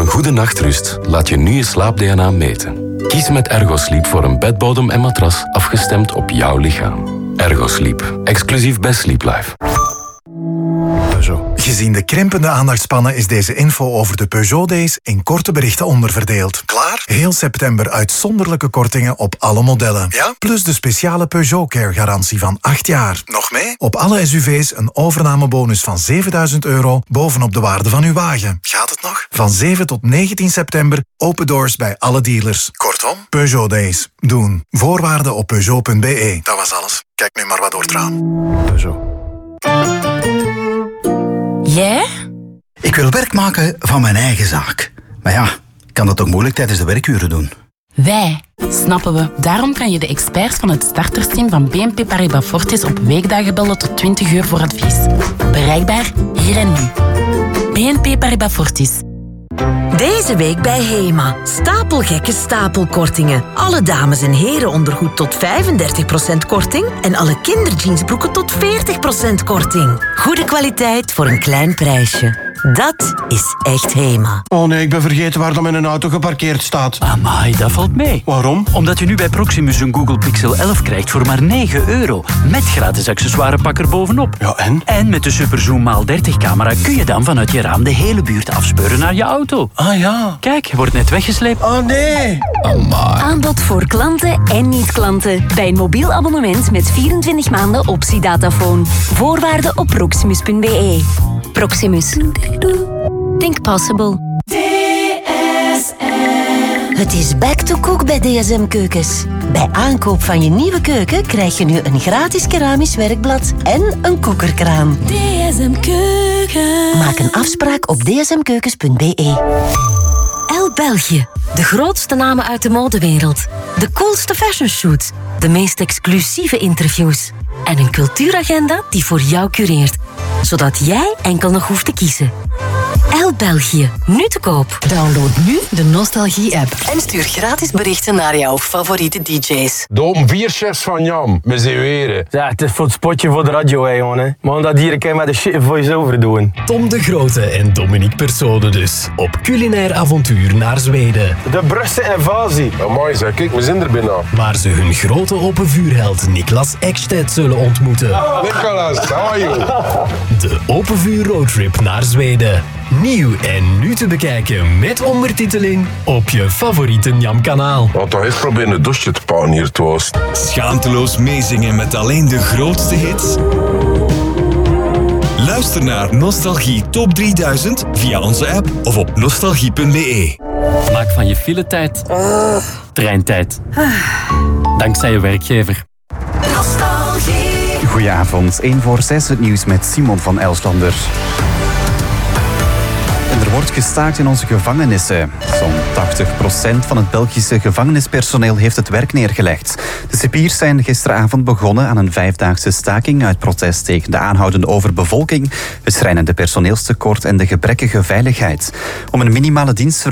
een goede nachtrust laat je nu je slaap-DNA meten. Kies met Ergosleep voor een bedbodem en matras afgestemd op jouw lichaam. Ergosleep, exclusief bij Sleep Life. Gezien de krimpende aandachtspannen is deze info over de Peugeot Days in korte berichten onderverdeeld. Klaar? Heel september uitzonderlijke kortingen op alle modellen. Ja? Plus de speciale Peugeot Care garantie van 8 jaar. Nog mee? Op alle SUV's een overnamebonus van €7.000 bovenop de waarde van uw wagen. Gaat het nog? Van 7 tot 19 september open doors bij alle dealers. Kortom, Peugeot Days. Doen. Voorwaarden op Peugeot.be. Dat was alles. Kijk nu maar wat door het raam. Peugeot. Jij? Ik wil werk maken van mijn eigen zaak. Maar ja, ik kan dat ook moeilijk tijdens de werkuren doen. Wij, snappen we. Daarom kan je de experts van het startersteam van BNP Paribas Fortis op weekdagen bellen tot 20 uur voor advies. Bereikbaar hier en nu. BNP Paribas Fortis. Deze week bij HEMA. Stapelgekke stapelkortingen. Alle dames- en herenondergoed tot 35% korting. En alle kinderjeansbroeken tot 40% korting. Goede kwaliteit voor een klein prijsje. Dat is echt HEMA. Oh nee, ik ben vergeten waar dan mijn auto geparkeerd staat. Amai, dat valt mee. Waarom? Omdat je nu bij Proximus een Google Pixel 11 krijgt voor maar €9. Met gratis accessoirepak er bovenop. Ja, en? En met de Superzoom x30 camera kun je dan vanuit je raam de hele buurt afspeuren naar je auto. Ah ja. Kijk, je wordt net weggesleept. Oh nee. Amai. Aanbod voor klanten en niet-klanten. Bij een mobiel abonnement met 24 maanden optie datafoon. Voorwaarden op proximus.be. Proximus. Think possible. Het is back to cook bij DSM Keukens. Bij aankoop van je nieuwe keuken krijg je nu een gratis keramisch werkblad en een koekerkraan. DSM Keuken. Maak een afspraak op dsmkeukens.be. El België. De grootste namen uit de modewereld. De coolste fashionshoots. De meest exclusieve interviews. En een cultuuragenda die voor jou cureert. Zodat jij enkel nog hoeft te kiezen. El België. Nu te koop. Download nu de Nostalgie-app en stuur gratis berichten naar jouw favoriete DJ's. De 4 chefs van Jam, met z'n weren. Ja, het is voor het spotje voor de radio, hè, jongen. Maar omdat hier kan je met de shit voice-over doen. Tom de Grote en Dominique Persone dus. Op culinair avontuur naar Zweden. De Brusse-invasie. Amai zeg, kijk, we zijn er bijna. Waar ze hun grote open vuurheld Niklas Ekstedt zullen ontmoeten. Nicolas, how are you? De open vuur roadtrip naar Zweden. Nieuw en nu te bekijken met ondertiteling op je favoriete Njam-kanaal. Wat toch eens proberen een douche te pakken hier te oost. Schaamteloos meezingen met alleen de grootste hits? Luister naar Nostalgie Top 3000 via onze app of op nostalgie.be. Maak van je filetijd treintijd. Dankzij je werkgever. Nostalgie. Goedenavond, 1 voor 6 het nieuws met Simon van Elslander. Er wordt gestaakt in onze gevangenissen. Zo'n 80% van het Belgische gevangenispersoneel heeft het werk neergelegd. De cipiers zijn gisteravond begonnen aan een 5-daagse staking uit protest tegen de aanhoudende overbevolking, het schrijnende personeelstekort en de gebrekkige veiligheid. Om een minimale dienstverlening